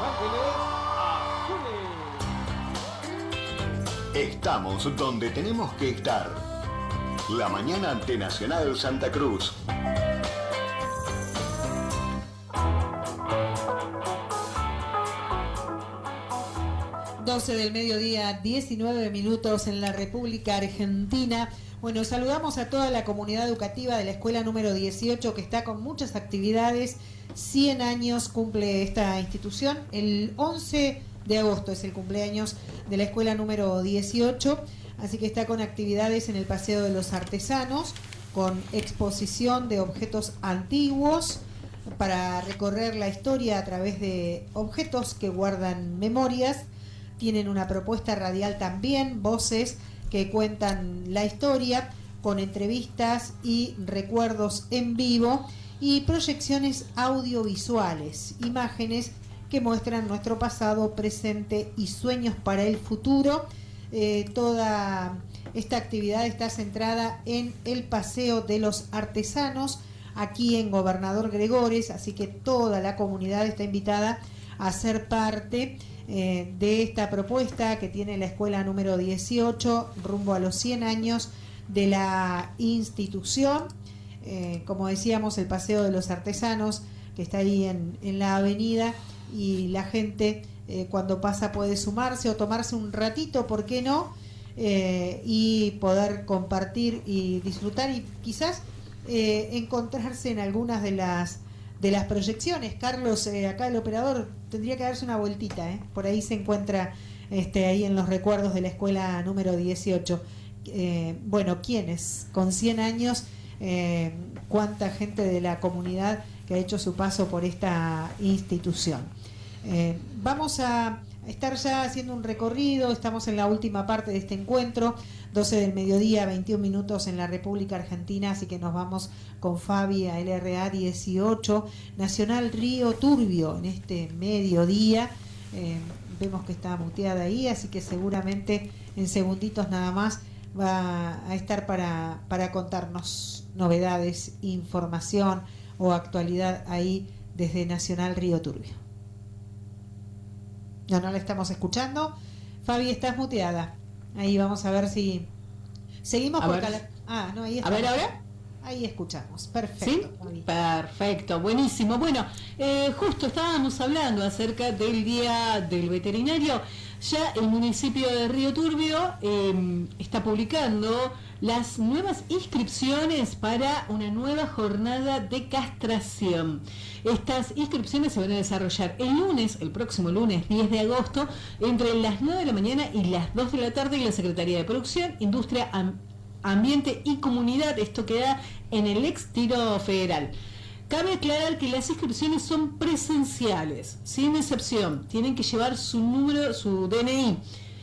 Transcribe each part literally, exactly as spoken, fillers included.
Ángeles Azules. Estamos donde tenemos que estar. La mañana ante Nacional Santa Cruz. doce del mediodía, diecinueve minutos en la República Argentina. Bueno, saludamos a toda la comunidad educativa de la escuela número dieciocho que está con muchas actividades. cien años cumple esta institución. El once de agosto es el cumpleaños de la escuela número dieciocho, así que está con actividades en el Paseo de los Artesanos, con exposición de objetos antiguos para recorrer la historia a través de objetos que guardan memorias. Tienen una propuesta radial también, voces que cuentan la historia, con entrevistas y recuerdos en vivo y proyecciones audiovisuales, imágenes que muestran nuestro pasado, presente y sueños para el futuro. Eh, toda esta actividad está centrada en el Paseo de los Artesanos, aquí en Gobernador Gregores, así que toda la comunidad está invitada a ser parte Eh, de esta propuesta que tiene la escuela número dieciocho rumbo a los cien años de la institución. Eh, como decíamos, el Paseo de los Artesanos, que está ahí en, en la avenida, y la gente eh, cuando pasa puede sumarse o tomarse un ratito, ¿por qué no? Eh, y poder compartir y disfrutar y quizás eh, encontrarse en algunas de las de las proyecciones. Carlos, eh, acá el operador tendría que darse una vueltita, ¿eh? Por ahí se encuentra este, ahí en los recuerdos de la escuela número dieciocho. Eh, bueno, ¿quiénes? Con cien años, eh, cuánta gente de la comunidad que ha hecho su paso por esta institución. Eh, vamos a estar ya haciendo un recorrido, estamos en la última parte de este encuentro, doce del mediodía, veintiún minutos en la República Argentina, así que nos vamos con Fabi a L R A dieciocho, Nacional Río Turbio en este mediodía. Eh, vemos que está muteada ahí, así que seguramente en segunditos nada más va a estar para, para contarnos novedades, información o actualidad ahí desde Nacional Río Turbio. No, no la estamos escuchando. Fabi, estás muteada. Ahí vamos a ver si seguimos por cala... Ah, no, ahí está. A ver, ahora. Ahí escuchamos. Perfecto. ¿Sí? Fabi. Perfecto, buenísimo. Bueno, eh, justo estábamos hablando acerca del Día del Veterinario. Ya el municipio de Río Turbio eh, está publicando las nuevas inscripciones para una nueva jornada de castración. Estas inscripciones se van a desarrollar el lunes, el próximo lunes diez de agosto, entre las nueve de la mañana y las dos de la tarde en la Secretaría de Producción, Industria, Am- Ambiente y Comunidad. Esto queda en el ex Tiro Federal. Cabe aclarar que las inscripciones son presenciales, sin excepción. Tienen que llevar su número, su D N I.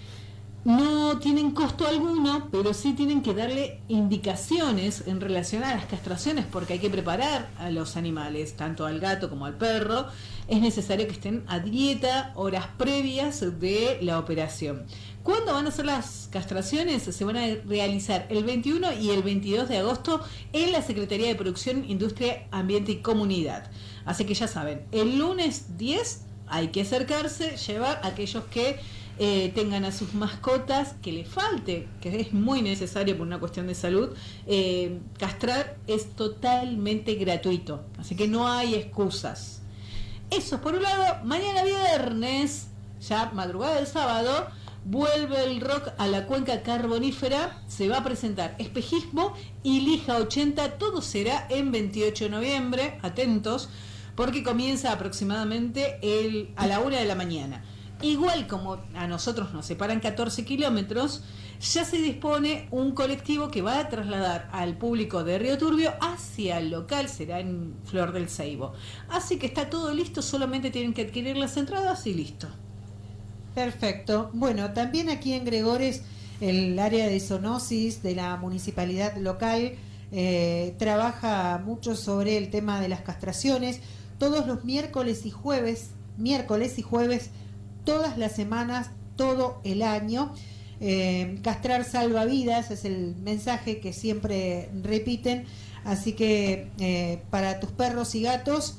No tienen costo alguno, pero sí tienen que darle indicaciones en relación a las castraciones, porque hay que preparar a los animales, tanto al gato como al perro. Es necesario que estén a dieta horas previas de la operación. ¿Cuándo van a ser las castraciones? Se van a realizar el veintiuno y el veintidós de agosto en la Secretaría de Producción, Industria, Ambiente y Comunidad. Así que ya saben, el lunes diez hay que acercarse, llevar a aquellos que eh, tengan a sus mascotas, que les falte, que es muy necesario por una cuestión de salud. Eh, castrar es totalmente gratuito, así que no hay excusas. Eso por un lado. Mañana viernes, ya madrugada del sábado, vuelve el rock a la cuenca carbonífera. Se va a presentar Espejismo y Lija ochenta. Todo será en veintiocho de noviembre. Atentos, porque comienza aproximadamente el, a la una de la mañana. Igual como a nosotros nos separan catorce kilómetros, ya se dispone un colectivo que va a trasladar al público de Río Turbio hacia el local, será en Flor del Seibo. Así que está todo listo, solamente tienen que adquirir las entradas y listo. Perfecto. Bueno, también aquí en Gregores, el área de zoonosis de la municipalidad local eh, trabaja mucho sobre el tema de las castraciones. Todos los miércoles y jueves, miércoles y jueves, todas las semanas, todo el año. Eh, castrar salva vidas es el mensaje que siempre repiten. Así que eh, para tus perros y gatos,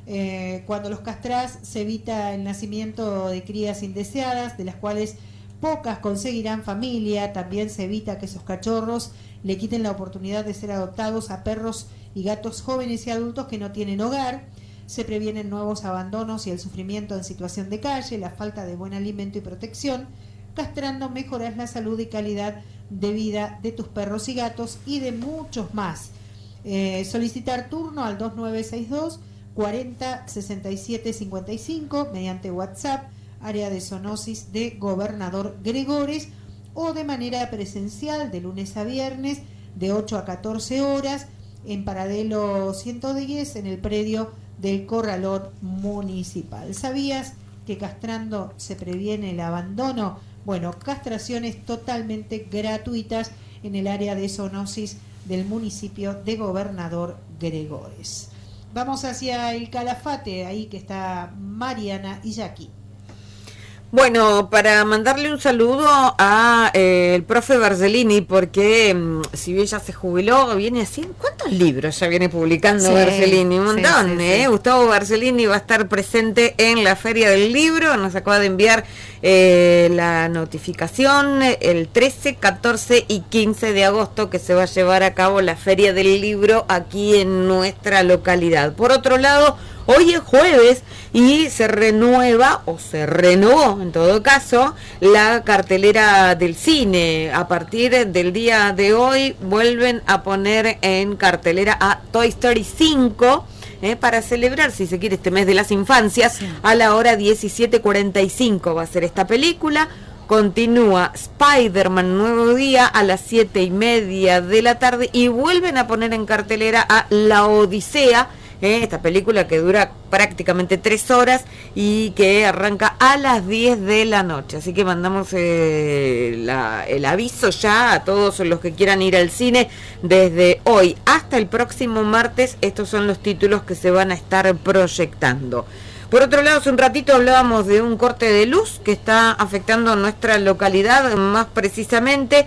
Eh, cuando los castrás se evita el nacimiento de crías indeseadas, de las cuales pocas conseguirán familia. También se evita que esos cachorros le quiten la oportunidad de ser adoptados a perros y gatos jóvenes y adultos que no tienen hogar. Se previenen nuevos abandonos y el sufrimiento en situación de calle, la falta de buen alimento y protección. Castrando mejoras la salud y calidad de vida de tus perros y gatos y de muchos más. Eh, solicitar turno al dos nueve seis dos, cuarenta, sesenta y siete cincuenta y cinco mediante WhatsApp, área de zoonosis de Gobernador Gregores, o de manera presencial de lunes a viernes de ocho a catorce horas en Paradelo ciento diez en el predio del Corralón Municipal. ¿Sabías que castrando se previene el abandono? Bueno, castraciones totalmente gratuitas en el área de zoonosis del municipio de Gobernador Gregores. Vamos hacia el Calafate, ahí que está Mariana y Jackie. Bueno, para mandarle un saludo a eh, el profe Barzellini, porque mmm, si bien ya se jubiló, viene así, ¿cuántos libros ya viene publicando sí, Barzellini? Un montón, sí, sí, ¿eh? Sí. Gustavo Barzellini va a estar presente en la Feria del Libro, nos acaba de enviar eh, la notificación el trece, catorce y quince de agosto que se va a llevar a cabo la Feria del Libro aquí en nuestra localidad. Por otro lado, hoy es jueves y se renueva, o se renovó en todo caso, la cartelera del cine. A partir del día de hoy vuelven a poner en cartelera a Toy Story cinco, eh, para celebrar, si se quiere, este mes de las infancias. Sí. A la hora diecisiete cuarenta y cinco va a ser esta película. Continúa Spider-Man Nuevo Día a las siete y media de la tarde y vuelven a poner en cartelera a La Odisea, Eh, esta película que dura prácticamente tres horas y que arranca a las diez de la noche. Así que mandamos eh, la, el aviso ya a todos los que quieran ir al cine desde hoy hasta el próximo martes. Estos son los títulos que se van a estar proyectando. Por otro lado, hace un ratito hablábamos de un corte de luz que está afectando nuestra localidad, más precisamente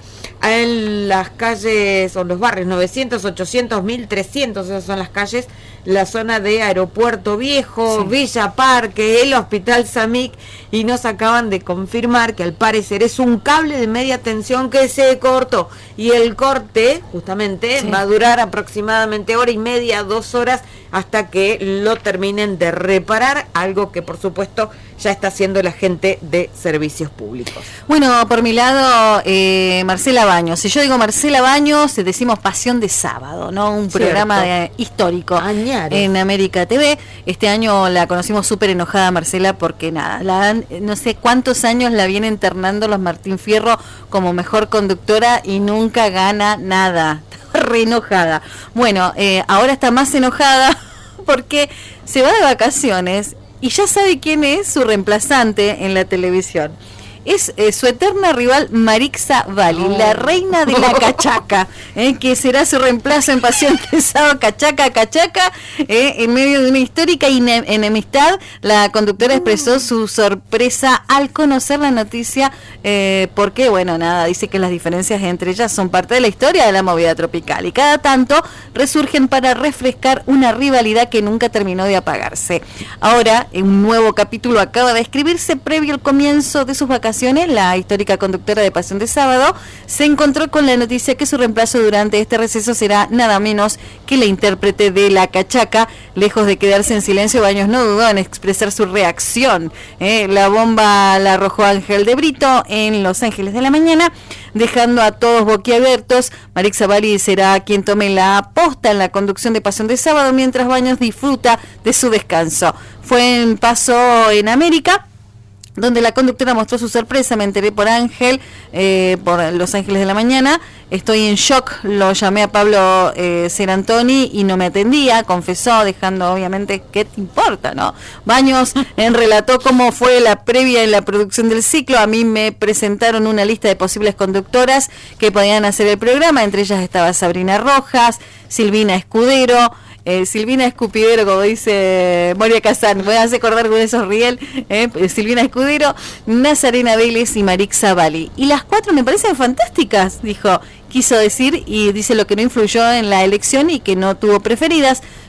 en las calles o los barrios novecientos, ochocientos, mil trescientos, esas son las calles, la zona de Aeropuerto Viejo, sí. Villa Parque, el Hospital Samic, y nos acaban de confirmar que al parecer es un cable de media tensión que se cortó, y el corte justamente sí. va a durar aproximadamente hora y media, dos horas, hasta que lo terminen de reparar, algo que por supuesto ya está haciendo la gente de servicios públicos. Bueno, por mi lado, eh, Marcela Baños. Si yo digo Marcela Baños, decimos Pasión de Sábado, ¿no? Un Cierto. programa de, histórico Añares. En América T V. Este año la conocimos súper enojada, Marcela, porque nada, la han, no sé cuántos años la vienen internando los Martín Fierro como mejor conductora y nunca gana nada. Re enojada. Bueno, eh, ahora está más enojada porque se va de vacaciones y ya sabe quién es su reemplazante en la televisión. Es eh, su eterna rival Marixa Vali, oh. la reina de la cachaca, eh, que será su reemplazo en Pasión de Sábado. Cachaca, cachaca, eh, en medio de una histórica ine- enemistad, la conductora expresó su sorpresa al conocer la noticia, eh, porque, bueno, nada, dice que las diferencias entre ellas son parte de la historia de la movida tropical y cada tanto resurgen para refrescar una rivalidad que nunca terminó de apagarse. Ahora, un nuevo capítulo acaba de escribirse previo al comienzo de sus vacaciones. La histórica conductora de Pasión de Sábado se encontró con la noticia que su reemplazo durante este receso será nada menos que la intérprete de La Cachaca. Lejos de quedarse en silencio, Baños no dudó en expresar su reacción. Eh, la bomba la arrojó Ángel de Brito en Los Ángeles de la Mañana, dejando a todos boquiabiertos. Marixa Vali será quien tome la posta en la conducción de Pasión de Sábado, mientras Baños disfruta de su descanso. Fue en Paso en América donde la conductora mostró su sorpresa. Me enteré por Ángel, eh, por Los Ángeles de la Mañana. Estoy en shock, lo llamé a Pablo eh, Serantoni y no me atendía, confesó, dejando obviamente, ¿qué te importa, no? Baños en relató cómo fue la previa en la producción del ciclo. A mí me presentaron una lista de posibles conductoras que podían hacer el programa, entre ellas estaba Sabrina Rojas, Silvina Escudero, Eh, Silvina Escupidero, como dice Moria Kazán, me hace acordar con esos riel, eh, Silvina Escudero, Nazarena Vélez y Marixa Vali. Y las cuatro me parecen fantásticas, dijo, quiso decir, y dice lo que no influyó en la elección y que no tuvo preferidas.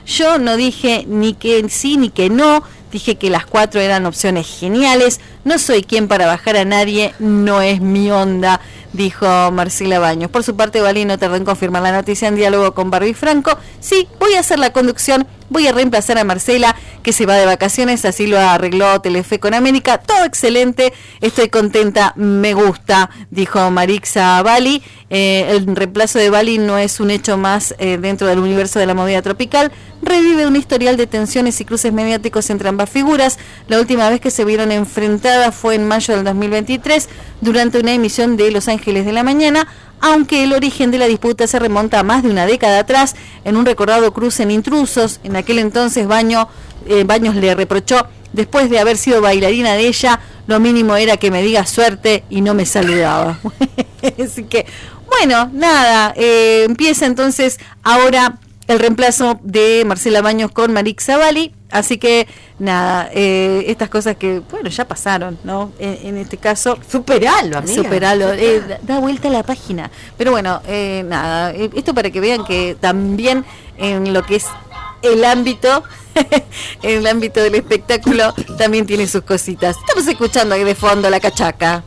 Yo no dije ni que sí ni que no, dije que las cuatro eran opciones geniales. No soy quien para bajar a nadie, no es mi onda, dijo Marcela Baños. Por su parte, Bali no tardó en confirmar la noticia en diálogo con Barbie Franco. Sí, voy a hacer la conducción, voy a reemplazar a Marcela, que se va de vacaciones, así lo arregló Telefe con América. Todo excelente, estoy contenta, me gusta, dijo Marixa Bali. Eh, el reemplazo de Bali no es un hecho más eh, dentro del universo de la movida tropical. Revive un historial de tensiones y cruces mediáticos entre ambas figuras. La última vez que se vieron enfrentadas fue en mayo del dos mil veintitrés, durante una emisión de Los Ángeles de la Mañana, aunque el origen de la disputa se remonta a más de una década atrás, en un recordado cruce en Intrusos. En aquel entonces Baño, eh, Baños le reprochó, después de haber sido bailarina de ella, lo mínimo era que me diga suerte y no me saludaba. Así que, bueno, nada, eh, empieza entonces ahora el reemplazo de Marcela Baños con Marixa Bali. Así que nada, eh, estas cosas que, bueno, ya pasaron, ¿no? En, en este caso, superalo, amiga. Superalo, eh, da, da vuelta a la página. Pero bueno, eh, nada, eh, esto para que vean que también en lo que es el ámbito, en el ámbito del espectáculo, también tiene sus cositas. Estamos escuchando ahí de fondo la cachaca.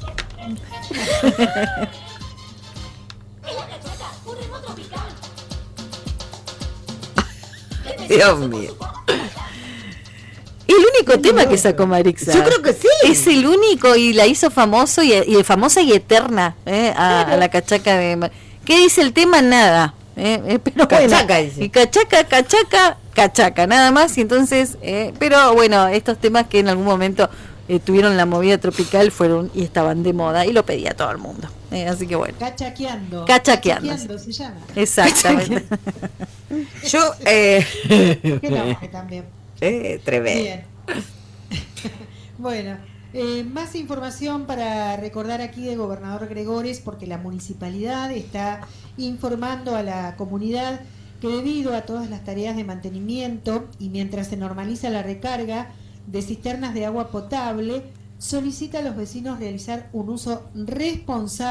Dios mío. El único tema que sacó Marixa. Yo creo que sí. Es el único y la hizo famoso y, y famosa y eterna eh, a, a la cachaca de. ¿Qué dice el tema? Nada. Eh, eh, pero cachaca bueno, dice. Y cachaca, cachaca, cachaca, nada más. Y entonces, eh, pero bueno, estos temas que en algún momento eh, tuvieron la movida tropical fueron y estaban de moda y lo pedía todo el mundo. Eh, así que bueno. Cachaqueando. Cachaqueando. Cachaqueando se llama. Exactamente. Yo, eh. Qué nombre también. Eh, tremendo. Bien. Bueno, eh, más información para recordar aquí de Gobernador Gregores, porque la municipalidad está informando a la comunidad que debido a todas las tareas de mantenimiento y mientras se normaliza la recarga de cisternas de agua potable, solicita a los vecinos realizar un uso responsable